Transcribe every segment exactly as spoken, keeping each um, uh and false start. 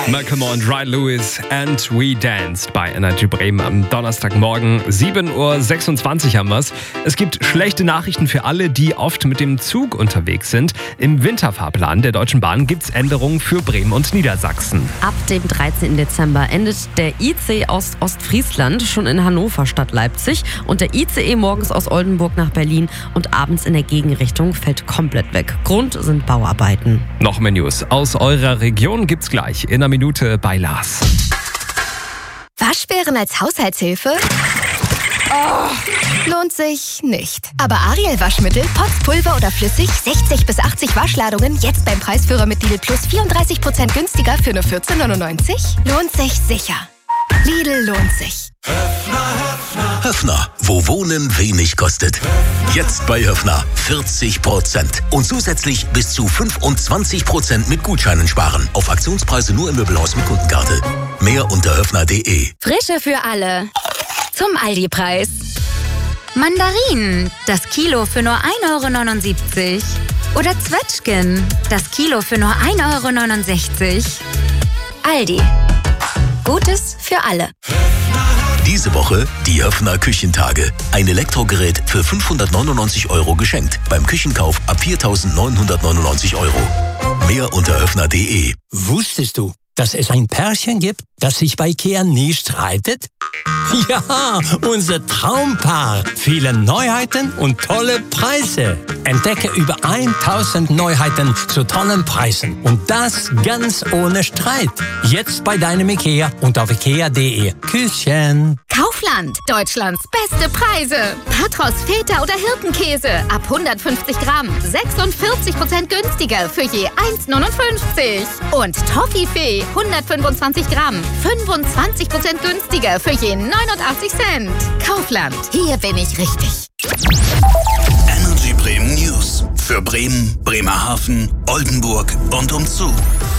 Malcolm und Ryan Lewis and We Danced bei Energy Bremen am Donnerstagmorgen. sieben Uhr sechsundzwanzig haben wir's. Es gibt schlechte Nachrichten für alle, die oft mit dem Zug unterwegs sind. Im Winterfahrplan der Deutschen Bahn gibt's Änderungen für Bremen und Niedersachsen. Ab dem dreizehnten Dezember endet der I C aus Ostfriesland schon in Hannover statt Leipzig und der I C E morgens aus Oldenburg nach Berlin und abends in der Gegenrichtung fällt komplett weg. Grund sind Bauarbeiten. Noch mehr News aus eurer Region gibt's gleich in einer Minute bei Lars. Waschbären als Haushaltshilfe? Oh, lohnt sich nicht. Aber Ariel Waschmittel, Pots, Pulver oder flüssig, sechzig bis achtzig Waschladungen, jetzt beim Preisführer mit Lidl Plus vierunddreißig Prozent günstiger für nur vierzehn neunundneunzig? Lohnt sich sicher. Lidl lohnt sich. Höffner, wo Wohnen wenig kostet. Jetzt bei Höffner vierzig Prozent. Und zusätzlich bis zu fünfundzwanzig Prozent mit Gutscheinen sparen. Auf Aktionspreise nur im Möbelhaus mit Kundenkarte. Mehr unter höffner punkt de. Frische für alle. Zum Aldi-Preis. Mandarinen, das Kilo für nur ein Euro neunundsiebzig. Oder Zwetschgen, das Kilo für nur ein Euro neunundsechzig. Aldi. Gutes für alle. Diese Woche die Höffner Küchentage. Ein Elektrogerät für fünfhundertneunundneunzig Euro geschenkt. Beim Küchenkauf ab viertausendneunhundertneunundneunzig Euro. Mehr unter höffner punkt de. Wusstest du, dass es ein Pärchen gibt, das sich bei Ikea nie streitet? Ja, unser Traumpaar. Viele Neuheiten und tolle Preise. Entdecke über tausend Neuheiten zu tollen Preisen. Und das ganz ohne Streit. Jetzt bei deinem Ikea und auf ikea punkt de. Küsschen. Kaufland, Deutschlands beste Preise. Patros, Feta oder Hirtenkäse ab hundertfünfzig Gramm, sechsundvierzig Prozent günstiger für je eins neunundfünfzig. Und Toffifee, hundertfünfundzwanzig Gramm, fünfundzwanzig Prozent günstiger für je neunundachtzig Cent. Kaufland, hier bin ich richtig. Energy Bremen News. Für Bremen, Bremerhaven, Oldenburg und umzu.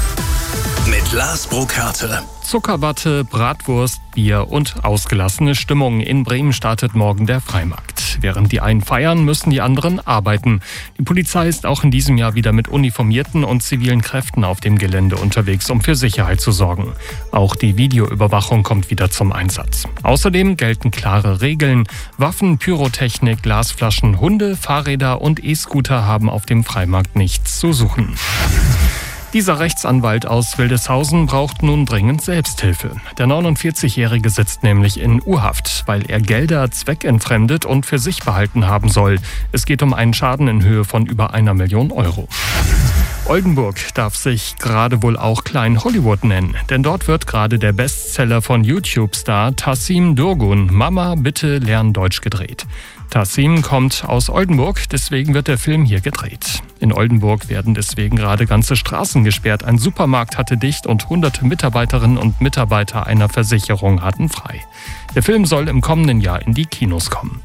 Mit Lars Burkhardt. Zuckerwatte, Bratwurst, Bier und ausgelassene Stimmung. In Bremen startet morgen der Freimarkt. Während die einen feiern, müssen die anderen arbeiten. Die Polizei ist auch in diesem Jahr wieder mit uniformierten und zivilen Kräften auf dem Gelände unterwegs, um für Sicherheit zu sorgen. Auch die Videoüberwachung kommt wieder zum Einsatz. Außerdem gelten klare Regeln. Waffen, Pyrotechnik, Glasflaschen, Hunde, Fahrräder und E-Scooter haben auf dem Freimarkt nichts zu suchen. Dieser Rechtsanwalt aus Wildeshausen braucht nun dringend Selbsthilfe. Der neunundvierzigjährige sitzt nämlich in U-Haft, weil er Gelder zweckentfremdet und für sich behalten haben soll. Es geht um einen Schaden in Höhe von über einer Million Euro. Oldenburg darf sich gerade wohl auch Klein Hollywood nennen, denn dort wird gerade der Bestseller von YouTube-Star Tassim Durgun, Mama, bitte lern Deutsch, gedreht. Tassim kommt aus Oldenburg, deswegen wird der Film hier gedreht. In Oldenburg werden deswegen gerade ganze Straßen gesperrt. Ein Supermarkt hatte dicht und hunderte Mitarbeiterinnen und Mitarbeiter einer Versicherung hatten frei. Der Film soll im kommenden Jahr in die Kinos kommen.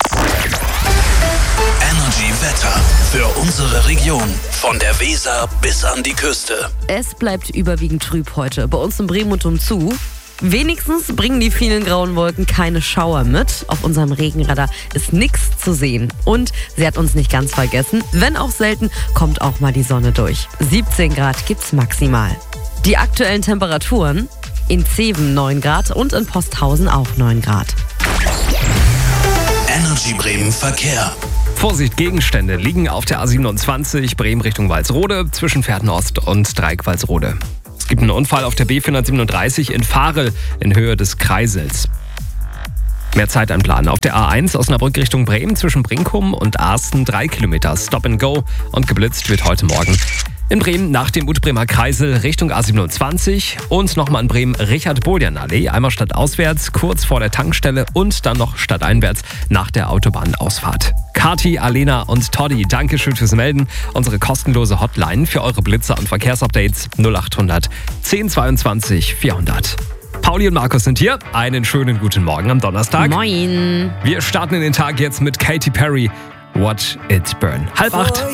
Energy Wetter für unsere Region. Von der Weser bis an die Küste. Es bleibt überwiegend trüb heute. Bei uns in Bremen und umzu. Wenigstens bringen die vielen grauen Wolken keine Schauer mit. Auf unserem Regenradar ist nichts zu sehen. Und sie hat uns nicht ganz vergessen. Wenn auch selten, kommt auch mal die Sonne durch. siebzehn Grad gibt's maximal. Die aktuellen Temperaturen: in Zeven neun Grad und in Posthausen auch neun Grad. Energy Bremen Verkehr. Vorsicht, Gegenstände liegen auf der A siebenundzwanzig Bremen Richtung Walsrode zwischen Pferdenost und Dreieck-Walsrode. Es gibt einen Unfall auf der B vierhundertsiebenunddreißig in Fahrel in Höhe des Kreisels. Mehr Zeit einplanen. Auf der A eins Osnabrück Richtung Bremen zwischen Brinkum und Arsten drei Kilometer Stop and Go und geblitzt wird heute Morgen. In Bremen nach dem Utbremer Kreisel Richtung A siebenundzwanzig und nochmal in Bremen Richard-Bolian-Allee, einmal stadtauswärts, kurz vor der Tankstelle und dann noch stadteinwärts nach der Autobahnausfahrt. Kati, Alena und Toddy, Dankeschön fürs Melden. Unsere kostenlose Hotline für eure Blitzer und Verkehrsupdates null achthundert zehn zweiundzwanzig vierhundert. Pauli und Markus sind hier. Einen schönen guten Morgen am Donnerstag. Moin. Wir starten in den Tag jetzt mit Katy Perry, Watch It Burn. Halb acht.